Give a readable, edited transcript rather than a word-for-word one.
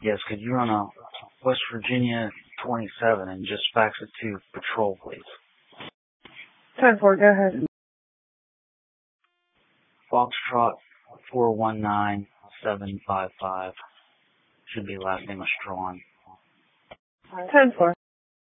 Yes, could you run a West Virginia 27 and just fax it to patrol, please? 10-4, go ahead. Foxtrot 419755. Should be last name of Strawn. 10-4.